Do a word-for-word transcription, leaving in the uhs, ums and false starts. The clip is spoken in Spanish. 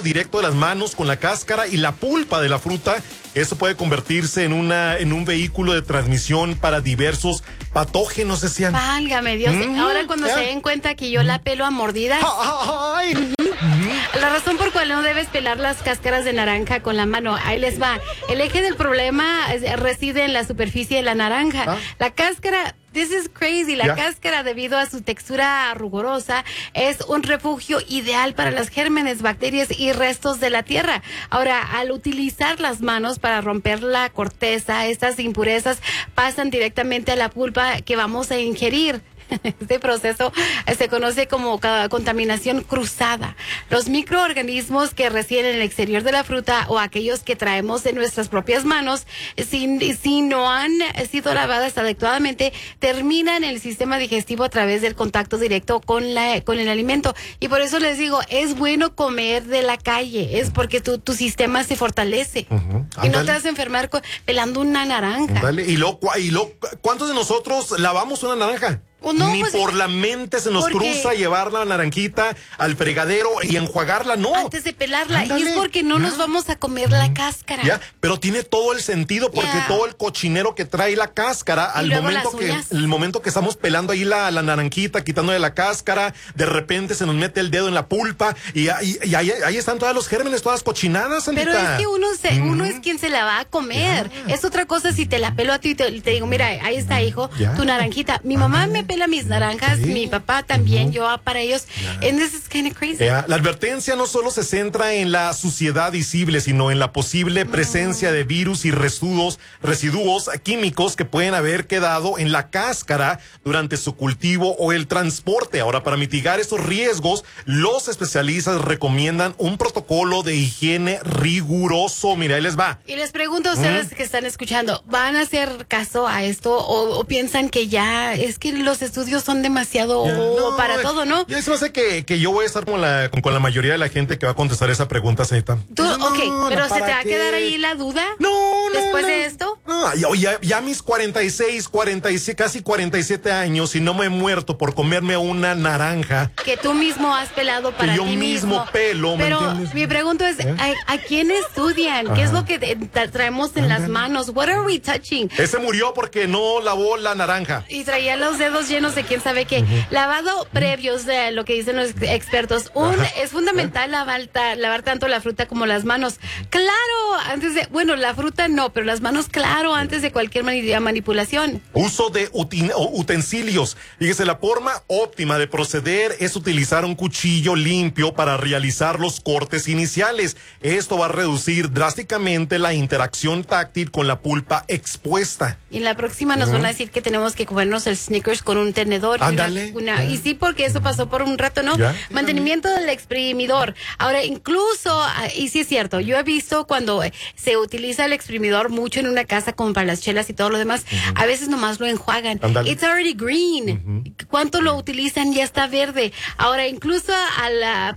directo de las manos con la cáscara y la pulpa de la fruta. Eso puede convertirse en una en un vehículo de transmisión para diversos patógenos, decían. Válgame Dios. Mm, Ahora cuando yeah. se den cuenta que yo la pelo a mordidas. Ay. Mm-hmm. La razón por cual no debes pelar las cáscaras de naranja con la mano, ahí les va. El eje del problema reside en la superficie de la naranja. ¿Ah? La cáscara... This is crazy. La yeah. cáscara, debido a su textura rugosa, es un refugio ideal para los gérmenes, bacterias y restos de la tierra. Ahora, al utilizar las manos para romper la corteza, estas impurezas pasan directamente a la pulpa que vamos a ingerir. Este proceso se conoce como contaminación cruzada. Los microorganismos que residen en el exterior de la fruta o aquellos que traemos en nuestras propias manos, si, si no han sido lavadas adecuadamente, terminan en el sistema digestivo a través del contacto directo con, la, con el alimento. Y por eso les digo, es bueno comer de la calle, es porque tu, tu sistema se fortalece. Uh-huh. Y no te vas a enfermar con, pelando una naranja. Dale. ¿Y, lo, y lo, ¿Cuántos de nosotros lavamos una naranja? No, Ni pues, por la mente se nos cruza llevar la naranjita al fregadero y enjuagarla, no. Antes de pelarla. Ándale. Y es porque no ya. nos vamos a comer la cáscara. Ya, pero tiene todo el sentido porque ya. todo el cochinero que trae la cáscara, al momento que el momento que estamos pelando ahí la, la naranjita, quitándole la cáscara, de repente se nos mete el dedo en la pulpa y, y, y ahí, ahí están todos los gérmenes, todas cochinadas, Sandita. Pero es que uno, se, mm. uno es quien se la va a comer. Ya. Es otra cosa si te la pelo a ti y te, te digo, mira, ahí está, hijo, ya. tu naranjita. Mi mamá ah. me pela mis naranjas, sí. mi papá también, uh-huh. yo para ellos. Yeah. And this is kind of crazy. Yeah. La advertencia no solo se centra en la suciedad visible, sino en la posible presencia de virus y residuos, residuos químicos que pueden haber quedado en la cáscara durante su cultivo o el transporte. Ahora, para mitigar estos riesgos, los especialistas recomiendan un protocolo de higiene riguroso. Mira, ahí les va. Y les pregunto a ustedes ¿Mm? que están escuchando, ¿van a hacer caso a esto o, o piensan que ya es que los estudios son demasiado no, para todo, ¿no? Ya se me hace que, que yo voy a estar con la, con, con la mayoría de la gente que va a contestar esa pregunta, señorita. Tú, no, ok, no, pero ¿se te va a quedar ahí la duda? No, no. ¿Después no, de esto? No, ya, ya, ya mis cuarenta y seis, cuarenta y siete, casi cuarenta y siete años y no me he muerto por comerme una naranja. Que tú mismo has pelado para que yo ti mismo. mismo pelo, Pero ¿me entiendes? Mi pregunta es, ¿eh? ¿a, ¿a quién estudian? Ajá. ¿Qué es lo que te, te traemos en Ajá. las manos? What are we touching? Ese murió porque no lavó la naranja. Y traía los dedos llenos de quién sabe qué. Uh-huh. Lavado previos de lo que dicen los expertos. Un, es fundamental lavar, lavar tanto la fruta como las manos. Claro, antes de, bueno, la fruta no, pero las manos, claro, antes de cualquier manipulación. Uso de utin, utensilios. Fíjese, la forma óptima de proceder es utilizar un cuchillo limpio para realizar los cortes iniciales. Esto va a reducir drásticamente la interacción táctil con la pulpa expuesta. Y en la próxima nos uh-huh. van a decir que tenemos que comernos el Snickers con un tenedor. Ándale. Una, una, y sí, porque eso pasó por un rato, ¿no? ¿Ya? Mantenimiento del exprimidor. Ahora, incluso, y sí es cierto, yo he visto cuando se utiliza el exprimidor mucho en una casa como para las chelas y todo lo demás, uh-huh. a veces nomás lo enjuagan. Ándale. It's already green. Uh-huh. ¿Cuánto lo utilizan? Ya está verde. Ahora, incluso a la